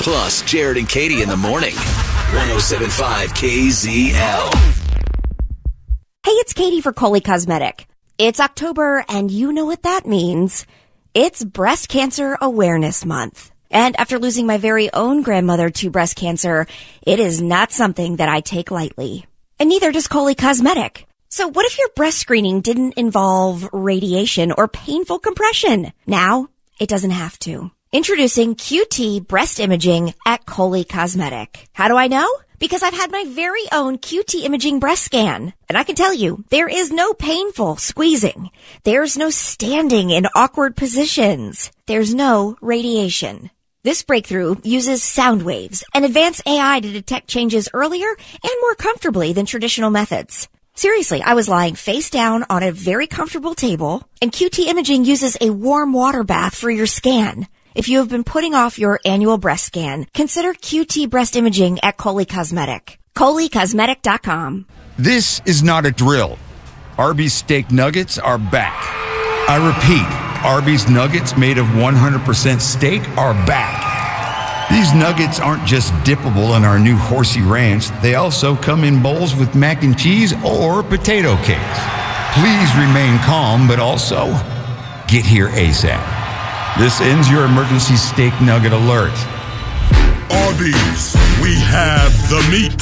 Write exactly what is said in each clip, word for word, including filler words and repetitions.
Plus, Jared and Katie in the morning. one oh seven point five K Z L. Hey, it's Katie for Coley Cosmetic. It's October, and you know what that means. It's Breast Cancer Awareness Month. And after losing my very own grandmother to breast cancer, it is not something that I take lightly. And neither does Coley Cosmetic. So what if your breast screening didn't involve radiation or painful compression? Now, it doesn't have to. Introducing Q T Breast Imaging at Coley Cosmetic. How do I know? Because I've had my very own Q T Imaging breast scan. And I can tell you, there is no painful squeezing. There's no standing in awkward positions. There's no radiation. This breakthrough uses sound waves and advanced A I to detect changes earlier and more comfortably than traditional methods. Seriously, I was lying face down on a very comfortable table, and Q T Imaging uses a warm water bath for your scan. If you have been putting off your annual breast scan, consider Q T Breast Imaging at Coley Cosmetic. Coley Cosmetic dot com. This is not a drill. Arby's steak nuggets are back. I repeat, Arby's nuggets made of one hundred percent steak are back. These nuggets aren't just dippable in our new Horsey Ranch. They also come in bowls with mac and cheese or potato cakes. Please remain calm, but also get here ASAP. This ends your emergency steak nugget alert. Arby's, we have the meat.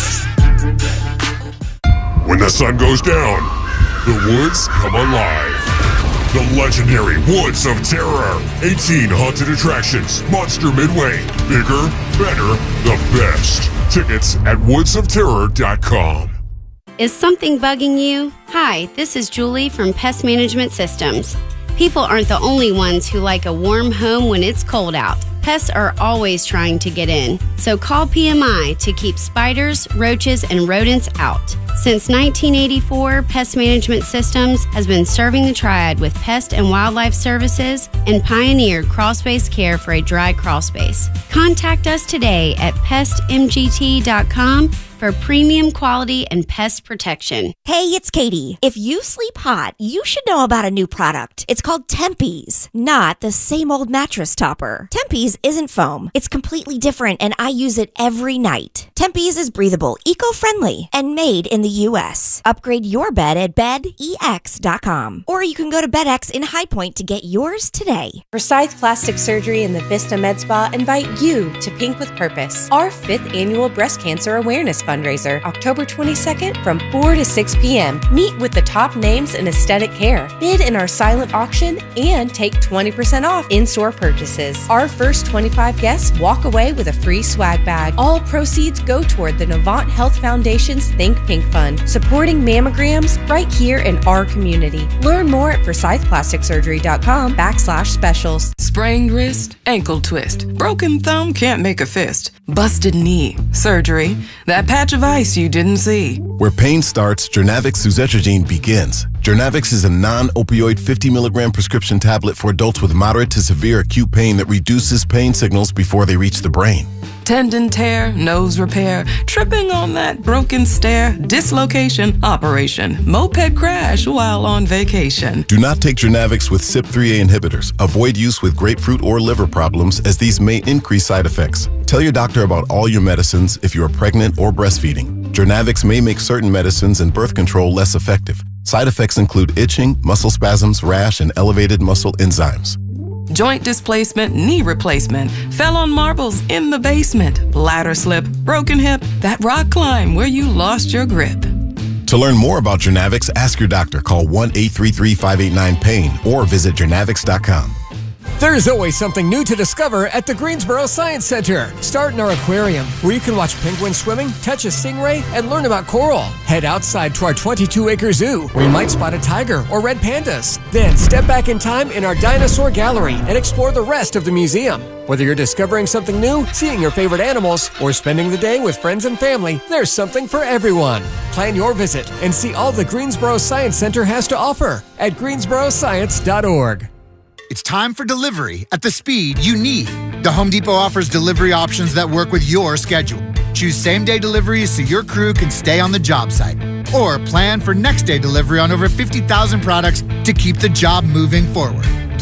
When the sun goes down, the woods come alive. The legendary Woods of Terror. eighteen haunted attractions. Monster Midway. Bigger, better, the best. Tickets at woods of terror dot com. Is something bugging you? Hi, this is Julie from Pest Management Systems. People aren't the only ones who like a warm home when it's cold out. Pests are always trying to get in, so call P M I to keep spiders, roaches, and rodents out. Since nineteen eighty-four, Pest Management Systems has been serving the Triad with pest and wildlife services and pioneered crawlspace care for a dry crawlspace. Contact us today at pest m g t dot com for premium quality and pest protection. Hey, it's Katie. If you sleep hot, you should know about a new product. It's called Tempe's, not the same old mattress topper. Tempe's isn't foam. It's completely different, and I use it every night. Tempe's is breathable, eco-friendly, and made in the U S. Upgrade your bed at bed e x dot com. Or you can go to BedX in High Point to get yours today. Forsyth Plastic Surgery and the Vista Med Spa invite you to Pink with Purpose, our fifth annual breast cancer awareness fundraiser, October twenty-second from four to six p.m. Meet with the top names in aesthetic care, bid in our silent auction, and take twenty percent off in-store purchases. Our first twenty-five guests walk away with a free swag bag. All proceeds go toward the Novant Health Foundation's Think Pink Fund, supporting mammograms right here in our community. Learn more at forsyth plastic surgery dot com backslash specials. Sprained wrist, ankle twist, broken thumb can't make a fist, busted knee, surgery, that patch of ice you didn't see. Where pain starts, Journavx suzetrigine begins. Journavx is a non-opioid fifty milligram prescription tablet for adults with moderate to severe acute pain that reduces pain signals before they reach the brain. Tendon tear, nose repair, tripping on that broken stair, dislocation, operation, moped crash while on vacation. Do not take Journavx with C Y P three A inhibitors. Avoid use with grapefruit or liver problems, as these may increase side effects. Tell your doctor about all your medicines if you are pregnant or breastfeeding. Journavx may make certain medicines and birth control less effective. Side effects include itching, muscle spasms, rash, and elevated muscle enzymes. Joint displacement, knee replacement, fell on marbles in the basement, ladder slip, broken hip, that rock climb where you lost your grip. To learn more about Journavx, ask your doctor. Call one eight three three, five eight nine, pain or visit journavx dot com. There's always something new to discover at the Greensboro Science Center. Start in our aquarium, where you can watch penguins swimming, touch a stingray, and learn about coral. Head outside to our twenty-two acre zoo, where you might spot a tiger or red pandas. Then step back in time in our dinosaur gallery and explore the rest of the museum. Whether you're discovering something new, seeing your favorite animals, or spending the day with friends and family, there's something for everyone. Plan your visit and see all the Greensboro Science Center has to offer at greensboro science dot org. It's time for delivery at the speed you need. The Home Depot offers delivery options that work with your schedule. Choose same-day deliveries so your crew can stay on the job site. Or plan for next-day delivery on over fifty thousand products to keep the job moving forward.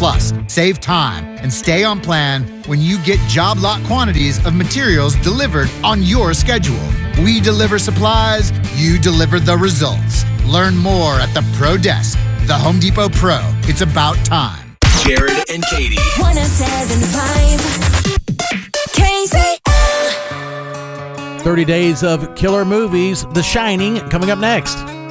Plus, save time and stay on plan when you get job lot quantities of materials delivered on your schedule. We deliver supplies, you deliver the results. Learn more at the Pro Desk. The Home Depot Pro. It's about time. Jared and Katie. one oh seven point five K Z L. thirty days of killer movies. The Shining coming up next.